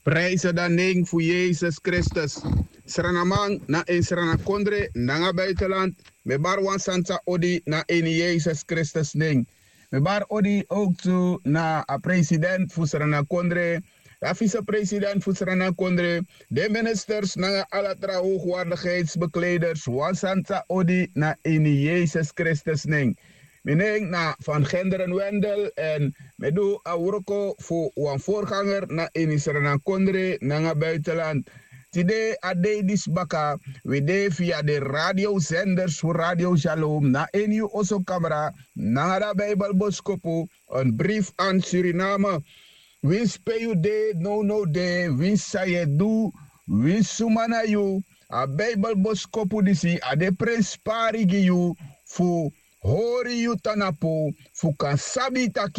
Prijzen dan ding voor Jezus Christus. Sranamang na in Sranakondre, nanga buitenland. Me bar wan santa odi na in Jezus Christus ding. Me bar odi ook toe na a president voor Sranakondre. De vicepresident voor Sranakondre. De ministers na alatra hoogwaardigheidsbekleders. Wan santa odi na in Jezus Christus ding. Meneer na van Genderen Wendel en me doe a worko voor een voorganger na in Sranakondre na buitenland. Today ade dis baka we de via de radiozenders voor Radio Shalom na enu oso camera na da Bijbelboskopo een brief aan Suriname. Wins pay you de no de wins say do wins sumana you a Bijbelboskopo disi ade prins pari gi you voor hori you tanapo fu kan sabi taki